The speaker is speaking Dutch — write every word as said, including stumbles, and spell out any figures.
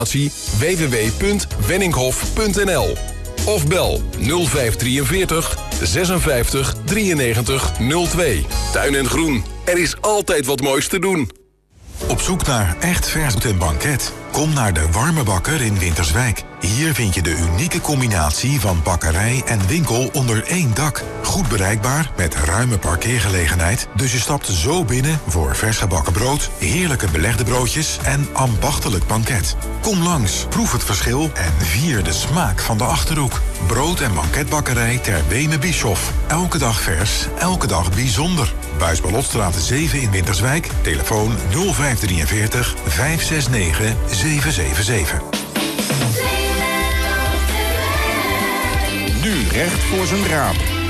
w w w punt wenninghof punt n l of bel nul vijf drieënveertig zesenvijftig drieënnegentig nul twee. Tuin en Groen, er is altijd wat moois te doen. Op zoek naar echt vers en banket? Kom naar de Warme Bakker in Winterswijk. Hier vind je de unieke combinatie van bakkerij en winkel onder één dak. Goed bereikbaar, met ruime parkeergelegenheid. Dus je stapt zo binnen voor vers gebakken brood, heerlijke belegde broodjes en ambachtelijk banket. Kom langs, proef het verschil en vier de smaak van de Achterhoek. Brood- en banketbakkerij ter Weme Bischof. Elke dag vers, elke dag bijzonder. Buis-Ballotstraat zeven in Winterswijk. Telefoon nul vijf drieënveertig vijf zes negen zeven zeven zeven. Nu recht voor zijn raap.